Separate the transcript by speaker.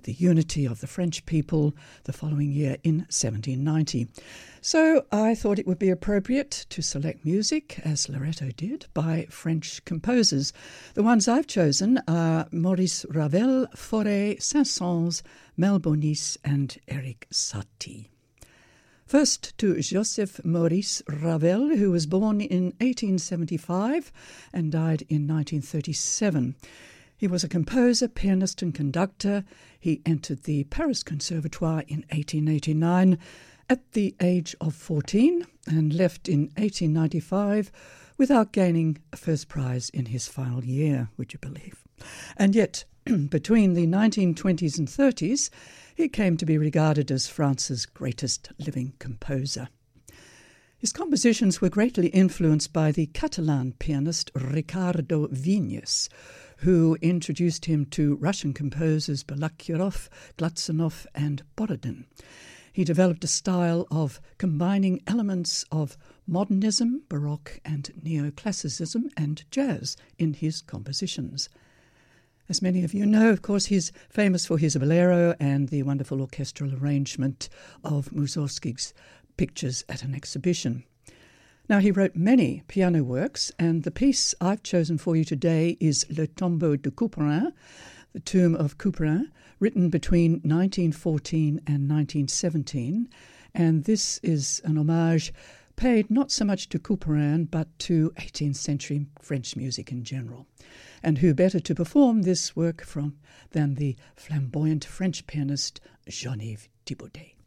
Speaker 1: the unity of the French people the following year in 1790. So I thought it would be appropriate to select music, as Loretto did, by French composers. The ones I've chosen are Maurice Ravel, Fauré, Saint-Saëns, Malbonis, and Erik Satie. First to Joseph Maurice Ravel, who was born in 1875 and died in 1937. He was a composer, pianist and conductor. He entered the Paris Conservatoire in 1889 at the age of 14 and left in 1895 without gaining a first prize in his final year, would you believe? And yet, between the 1920s and 30s, he came to be regarded as France's greatest living composer. His compositions were greatly influenced by the Catalan pianist Ricardo Viñas, who introduced him to Russian composers Balakirev, Glazunov, and Borodin. He developed a style of combining elements of modernism, Baroque, and neoclassicism, and jazz in his compositions. As many of you know, of course, he's famous for his bolero and the wonderful orchestral arrangement of Mussorgsky's Pictures at an Exhibition. Now, he wrote many piano works, and the piece I've chosen for you today is Le Tombeau de Couperin, The Tomb of Couperin, written between 1914 and 1917, and this is an homage paid not so much to Couperin but to 18th century French music in general. And who better to perform this work than the flamboyant French pianist Jean-Yves Thibaudet.